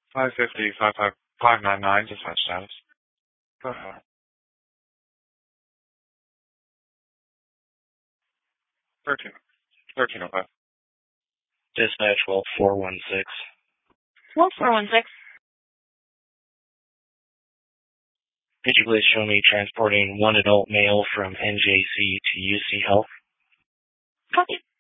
550, 599, dispatch status. Go ahead. 13, 1305. Dispatch Wolf 416. Wolf 416. Could you please show me transporting one adult male from NJC to UC Health? Copy.